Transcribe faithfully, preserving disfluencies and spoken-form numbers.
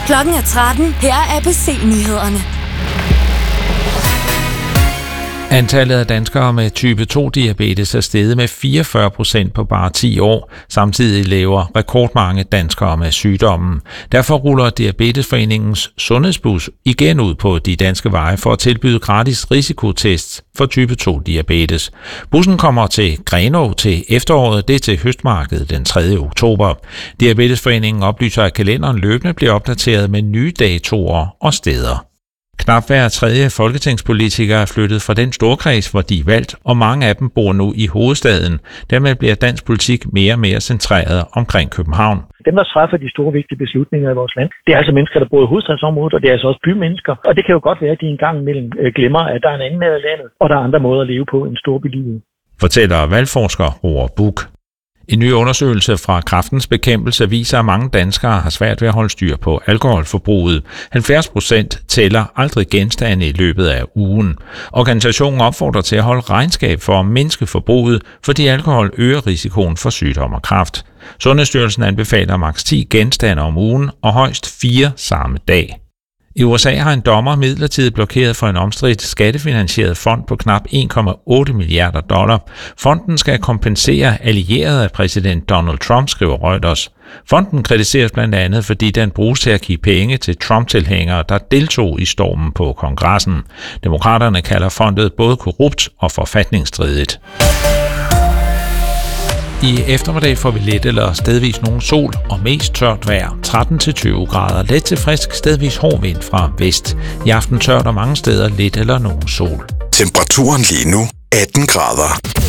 Klokken er tretten. Her er A B C-nyhederne. Antallet af danskere med type to diabetes er steget med fireogfyrre procent på bare ti år. Samtidig lever rekordmange danskere med sygdommen. Derfor ruller Diabetesforeningens sundhedsbus igen ud på de danske veje for at tilbyde gratis risikotests for type to diabetes. Bussen kommer til Grenaa til efteråret, det er til høstmarkedet den tredje oktober. Diabetesforeningen oplyser, at kalenderen løbende bliver opdateret med nye datoer og steder. Knap hver tredje folketingspolitiker er flyttet fra den storkreds, hvor de er valgt, og mange af dem bor nu i hovedstaden. Dermed bliver dansk politik mere og mere centreret omkring København. Dem, der træffer de store vigtige beslutninger i vores land, det er altså mennesker, der bor i hovedstadsområdet, og det er altså også bymennesker. Og det kan jo godt være, at de en gang imellem glemmer, at der er en anden del af landet, og der er andre måder at leve på end storbylivet. Fortæller valgforsker Roar Buch. En ny undersøgelse fra Kræftens Bekæmpelse viser, at mange danskere har svært ved at holde styr på alkoholforbruget. halvfjerds procent tæller aldrig genstande i løbet af ugen. Organisationen opfordrer til at holde regnskab for at mindske forbruget, fordi alkohol øger risikoen for sygdom og kræft. Sundhedsstyrelsen anbefaler maks ti genstande om ugen og højst fire samme dag. I U S A har en dommer midlertidigt blokeret for en omstridt skattefinansieret fond på knap en komma otte milliarder dollar. Fonden skal kompensere allierede af præsident Donald Trump, skriver Reuters. Fonden kritiseres blandt andet, fordi den bruges til at give penge til Trump-tilhængere, der deltog i stormen på kongressen. Demokraterne kalder fondet både korrupt og forfatningsstridigt. I eftermiddag får vi let eller stedvis nogen sol og mest tørt vejr, tretten til tyve grader, let til frisk, stedvis hård vind fra vest. I aften tørt og mange steder lidt eller nogen sol. Temperaturen lige nu atten grader.